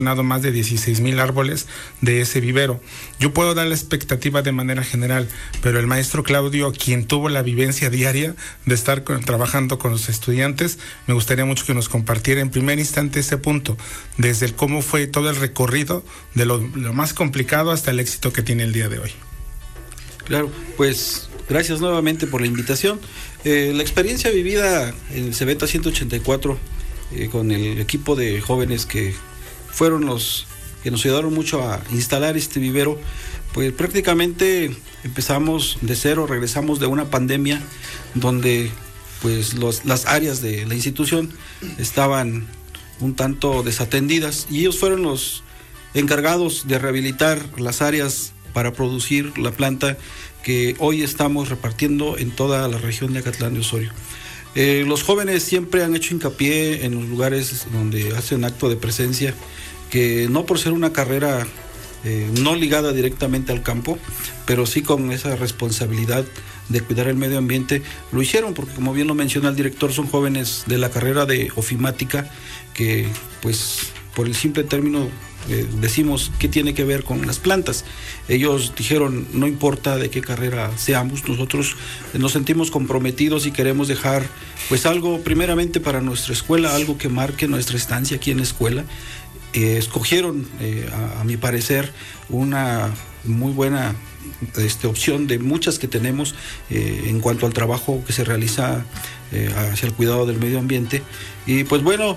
más de 16,000 árboles de ese vivero. Yo puedo dar la expectativa de manera general, pero el maestro Claudio, quien tuvo la vivencia diaria de estar trabajando con los estudiantes, me gustaría mucho que nos compartiera en primer instante ese punto, desde el cómo fue todo el recorrido de lo más complicado hasta el éxito que tiene el día de hoy. Claro, pues gracias nuevamente por la invitación. La experiencia vivida en el Cebeta 184 con el equipo de jóvenes que fueron los que nos ayudaron mucho a instalar este vivero, pues prácticamente empezamos de cero, regresamos de una pandemia donde pues las áreas de la institución estaban un tanto desatendidas y ellos fueron los encargados de rehabilitar las áreas para producir la planta que hoy estamos repartiendo en toda la región de Acatlán de Osorio. Los jóvenes siempre han hecho hincapié en los lugares donde hacen acto de presencia, que no por ser una carrera no ligada directamente al campo, pero sí con esa responsabilidad de cuidar el medio ambiente, lo hicieron porque, como bien lo menciona el director, son jóvenes de la carrera de ofimática que pues por el simple término decimos qué tiene que ver con las plantas. Ellos dijeron, no importa de qué carrera seamos, nosotros nos sentimos comprometidos y queremos dejar pues algo primeramente para nuestra escuela, algo que marque nuestra estancia aquí en la escuela. Escogieron, a mi parecer, una muy buena opción de muchas que tenemos en cuanto al trabajo que se realiza hacia el cuidado del medio ambiente. Y pues bueno,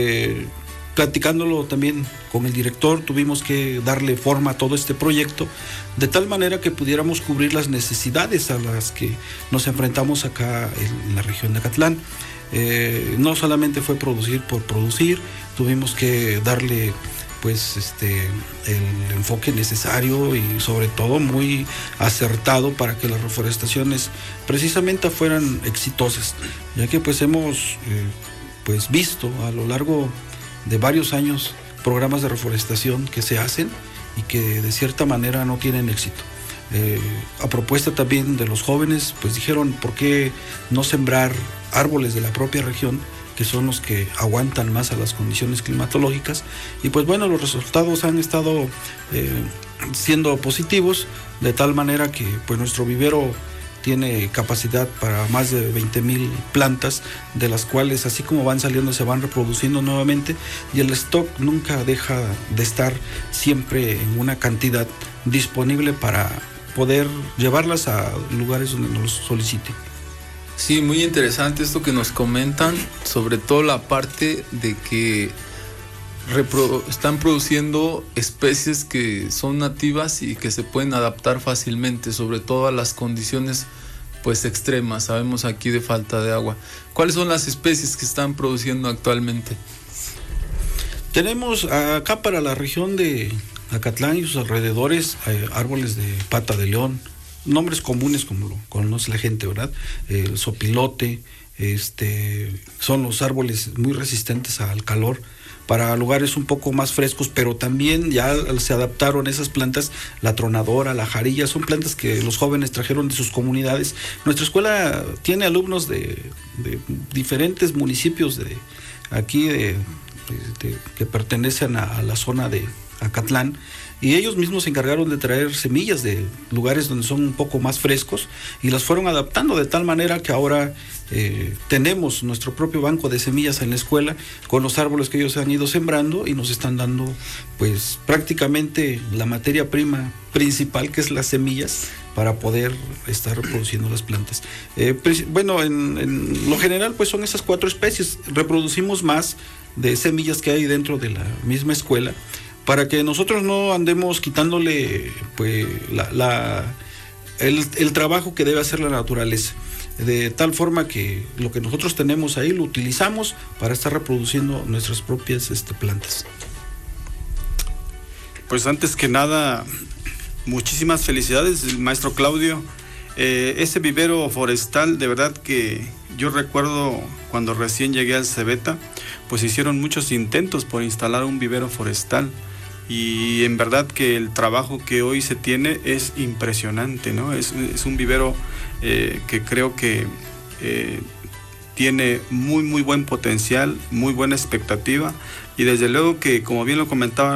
platicándolo también con el director, tuvimos que darle forma a todo este proyecto de tal manera que pudiéramos cubrir las necesidades a las que nos enfrentamos acá en la región de Acatlán. No solamente fue producir por producir, tuvimos que darle pues el enfoque necesario y sobre todo muy acertado para que las reforestaciones precisamente fueran exitosas, ya que pues hemos pues visto a lo largo de varios años programas de reforestación que se hacen y que de cierta manera no tienen éxito. A propuesta también de los jóvenes, pues dijeron, ¿por qué no sembrar árboles de la propia región, que son los que aguantan más a las condiciones climatológicas? Y pues bueno, los resultados han estado siendo positivos, de tal manera que pues nuestro vivero tiene capacidad para más de 20,000 plantas, de las cuales así como van saliendo se van reproduciendo nuevamente, y el stock nunca deja de estar siempre en una cantidad disponible para poder llevarlas a lugares donde nos soliciten. Sí, muy interesante esto que nos comentan, sobre todo la parte de que están produciendo especies que son nativas y que se pueden adaptar fácilmente, sobre todo a las condiciones pues extremas, sabemos aquí de falta de agua. ¿Cuáles son las especies que están produciendo actualmente? Tenemos acá para la región de Acatlán y sus alrededores árboles de pata de león, nombres comunes como lo conoce la gente, ¿verdad? El sopilote, son los árboles muy resistentes al calor para lugares un poco más frescos, pero también ya se adaptaron esas plantas, la tronadora, la jarilla, son plantas que los jóvenes trajeron de sus comunidades. Nuestra escuela tiene alumnos de diferentes municipios de aquí, que pertenecen a la zona de Acatlán, y ellos mismos se encargaron de traer semillas de lugares donde son un poco más frescos y las fueron adaptando de tal manera que ahora tenemos nuestro propio banco de semillas en la escuela con los árboles que ellos han ido sembrando y nos están dando pues prácticamente la materia prima principal, que es las semillas, para poder estar reproduciendo las plantas. Bueno, en lo general pues son esas 4 especies. Reproducimos más de semillas que hay dentro de la misma escuela, para que nosotros no andemos quitándole pues el trabajo que debe hacer la naturaleza, de tal forma que lo que nosotros tenemos ahí lo utilizamos para estar reproduciendo nuestras propias plantas. Pues antes que nada, muchísimas felicidades, maestro Claudio. Ese vivero forestal, de verdad que yo recuerdo cuando recién llegué al Cebeta, pues hicieron muchos intentos por instalar un vivero forestal. Y en verdad que el trabajo que hoy se tiene es impresionante, ¿no? Es un vivero que creo que tiene muy buen potencial, muy buena expectativa, y desde luego que, como bien lo comentaba